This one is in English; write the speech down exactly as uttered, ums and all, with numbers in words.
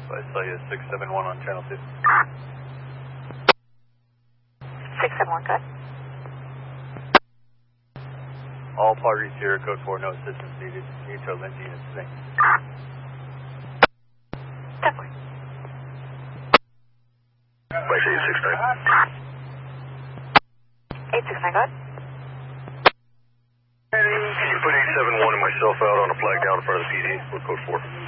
I saw you six seven one on channel two. six seven one, good. All parties here, code four, no assistance needed. Nito, Lindsay, and Singh. Definitely. Wait, eight six nine. eight six nine, good. Can you put eight seven one and myself out on a flag down in front of the P D with code four?